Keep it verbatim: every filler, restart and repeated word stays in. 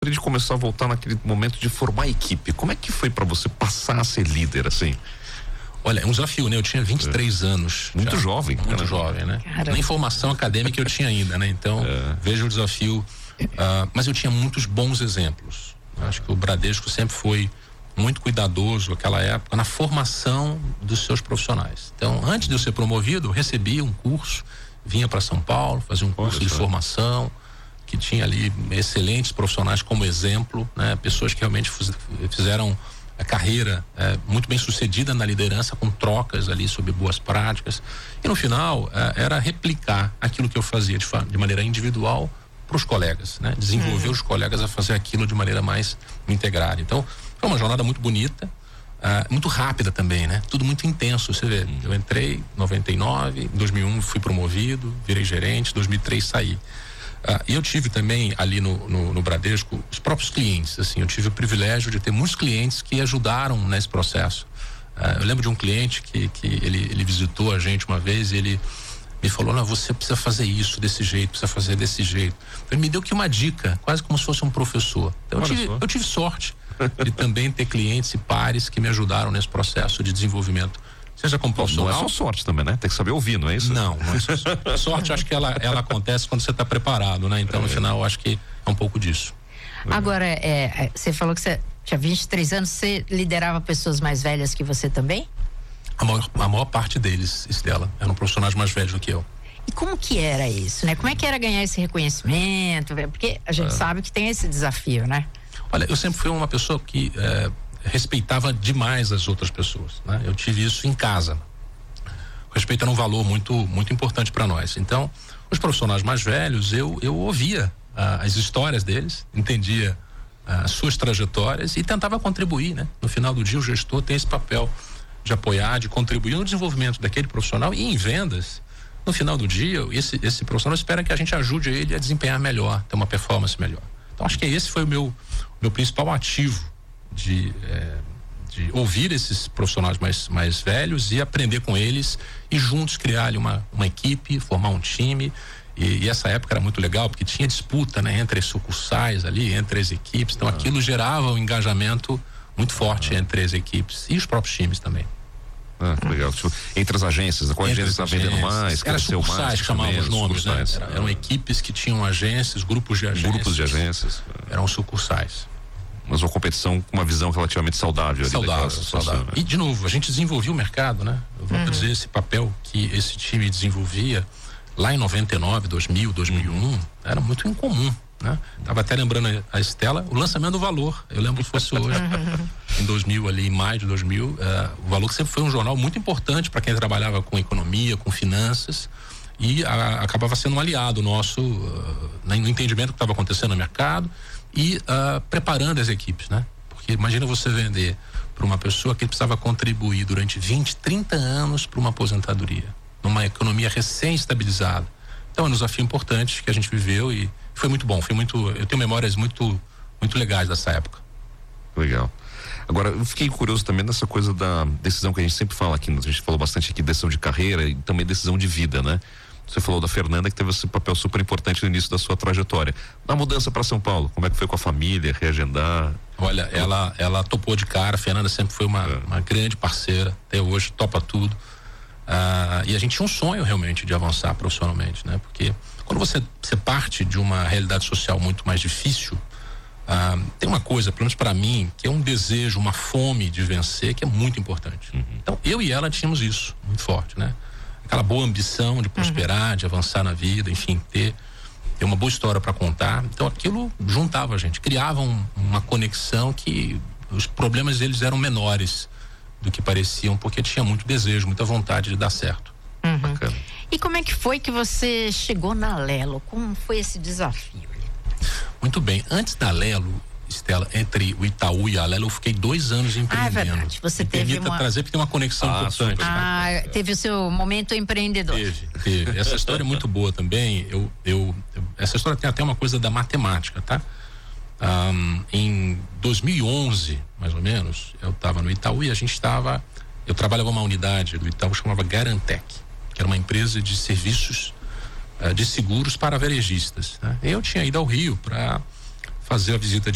A gente começar a voltar naquele momento de formar a equipe. Como é que foi para você passar a ser líder, assim? Olha, é um desafio, né? Eu tinha vinte e três é. anos. Muito já, jovem. Muito cara. jovem, né? Caramba. Nem formação acadêmica eu tinha ainda, né? Então, é. vejo o desafio. Uh, mas eu tinha muitos bons exemplos. Eu acho que o Bradesco sempre foi muito cuidadoso naquela época na formação dos seus profissionais. Então, antes de eu ser promovido, eu recebia um curso, vinha para São Paulo, fazia um curso Olha, de formação, que tinha ali excelentes profissionais como exemplo, né? Pessoas que realmente fizeram a carreira é, muito bem sucedida na liderança, com trocas ali sobre boas práticas. E no final, é, era replicar aquilo que eu fazia de, de maneira individual para os colegas, né? Desenvolver uhum. os colegas a fazer aquilo de maneira mais integrada. Então, foi uma jornada muito bonita, uh, muito rápida também, né? Tudo muito intenso, você vê. Eu entrei em noventa e nove, em dois mil e um fui promovido, virei gerente, em dois mil e três saí. Uh, e eu tive também ali no, no, no Bradesco os próprios clientes, assim, eu tive o privilégio de ter muitos clientes que ajudaram nesse processo. Uh, eu lembro de um cliente que, que ele, ele visitou a gente uma vez e ele me falou, não, você precisa fazer isso desse jeito, precisa fazer desse jeito. Ele me deu aqui uma dica, quase como se fosse um professor. Então eu tive, eu tive sorte de também ter clientes e pares que me ajudaram nesse processo de desenvolvimento. Seja como profissional. Não é só sorte também, né? Tem que saber ouvir, não é isso? Não, não é só sorte. Sorte, acho que ela, ela acontece quando você está preparado, né? Então, é. no final, acho que é um pouco disso. Agora, é, você falou que você tinha vinte e três anos, você liderava pessoas mais velhas que você também? A maior, a maior parte deles, Estela, eram profissionais mais velhos do que eu. E como que era isso, né? Como é que era ganhar esse reconhecimento? Porque a gente é. sabe que tem esse desafio, né? Olha, eu sempre fui uma pessoa que é, respeitava demais as outras pessoas, né? Eu tive isso em casa. O respeito era um valor muito, muito importante para nós. Então, os profissionais mais velhos, eu, eu ouvia ah, as histórias deles, entendia ah, as suas trajetórias e tentava contribuir, né? No final do dia, o gestor tem esse papel de apoiar, de contribuir no desenvolvimento daquele profissional e em vendas. No final do dia, esse, esse profissional espera que a gente ajude ele a desempenhar melhor, ter uma performance melhor. Então, acho que esse foi o meu, meu principal ativo de, é, de ouvir esses profissionais mais, mais velhos e aprender com eles e juntos criar ali uma, uma equipe, formar um time. E, e essa época era muito legal porque tinha disputa, né, entre as sucursais ali, entre as equipes. Então, ah. aquilo gerava um engajamento muito forte ah. entre as equipes e os próprios times também. Ah, legal. Tipo, entre as agências, qual agência está vendendo mais? Era sucursais, chamavam os nomes, né? Era, eram equipes que tinham agências, grupos de agências. Grupos de agências. Eram sucursais. Mas uma competição com uma visão relativamente saudável. Saudável, ali saudável. Né? E, de novo, a gente desenvolvia o mercado, né? Eu vou uhum. dizer, esse papel que esse time desenvolvia lá em noventa e nove, dois mil, dois mil e um, uhum. era muito incomum. Né? Tava até lembrando a Estela, o lançamento do Valor, eu lembro que fosse hoje, em dois mil, ali em maio de dois mil, uh, o Valor que sempre foi um jornal muito importante para quem trabalhava com economia, com finanças, e a, acabava sendo um aliado nosso uh, no entendimento do que estava acontecendo no mercado e uh, preparando as equipes, né? Porque imagina você vender para uma pessoa que precisava contribuir durante vinte, trinta anos para uma aposentadoria, numa economia recém-estabilizada. Então é um desafio importante que a gente viveu e foi muito bom, foi muito, eu tenho memórias muito, muito legais dessa época. Legal. Agora, eu fiquei curioso também dessa coisa da decisão que a gente sempre fala aqui, a gente falou bastante aqui, decisão de carreira e também decisão de vida, né? Você falou da Fernanda que teve esse papel super importante no início da sua trajetória. Na mudança para São Paulo, como é que foi com a família, reagendar? Olha, ela, ela topou de cara, a Fernanda sempre foi uma, é. uma grande parceira, até hoje topa tudo. Ah, e a gente tinha um sonho realmente de avançar profissionalmente, né? Porque quando você, você parte de uma realidade social muito mais difícil, ah, tem uma coisa, pelo menos para mim, que é um desejo, uma fome de vencer, que é muito importante. Uhum. Então, eu e ela tínhamos isso muito forte, né? Aquela boa ambição de prosperar, uhum. de avançar na vida, enfim, ter, ter uma boa história para contar. Então, aquilo juntava a gente, criava um, uma conexão que os problemas deles eram menores do que pareciam, porque tinha muito desejo, muita vontade de dar certo. Uhum. Bacana. E como é que foi que você chegou na Alelo? Como foi esse desafio? Muito bem. Antes da Alelo, Estela, entre o Itaú e a Alelo, eu fiquei dois anos empreendendo. Ah, é verdade. Você teve uma... trazer, porque tem uma conexão ah, importante. Ah, né? Teve o seu momento empreendedor. Teve, teve. Essa história é muito boa também. Eu, eu, eu, essa história tem até uma coisa da matemática, tá? Um, em dois mil e onze, mais ou menos, eu estava no Itaú e a gente estava, eu trabalhava numa unidade do Itaú chamava Garantec, que era uma empresa de serviços uh, de seguros para varejistas, né? Eu tinha ido ao Rio para fazer a visita de